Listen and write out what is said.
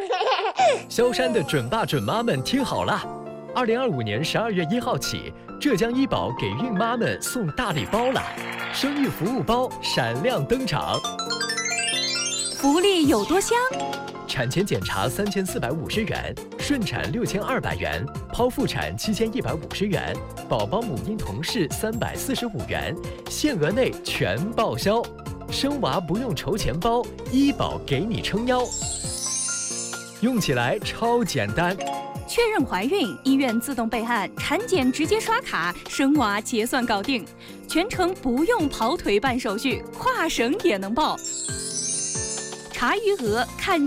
萧山的准爸准妈们听好了，2025年12月1号起，浙江医保给孕妈们送大礼包了，生育服务包闪亮登场。 福利有多香？ 产前检查3450元，顺产6200元，剖腹产7150元，宝宝母婴同室345元，限额内全报销。生娃不用筹钱包，医保给你撑腰，用起来超简单。 确认怀孕，医院自动备案，产检直接刷卡，生娃结算搞定，全程不用跑腿办手续，跨省也能报。查余额看